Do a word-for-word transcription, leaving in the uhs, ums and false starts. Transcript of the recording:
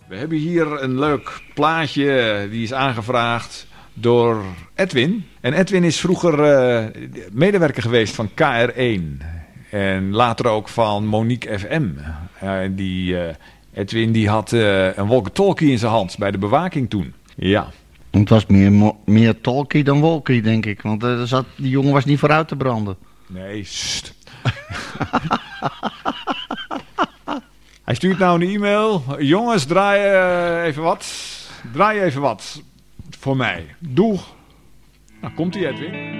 We hebben hier een leuk plaatje, die is aangevraagd door Edwin. En Edwin is vroeger uh, medewerker geweest van K R één. En later ook van Monique F M. Uh, die, uh, Edwin die had uh, een walkie-talkie in zijn hand bij de bewaking toen. Ja. Het was meer, mo- meer talkie dan walkie, denk ik. Want uh, zat, die jongen was niet vooruit te branden. Nee, sst. Hij stuurt nou een e-mail. Jongens, draai uh, even wat. Draai even wat. Voor mij. Doeg. Nou, komt ie, Edwin.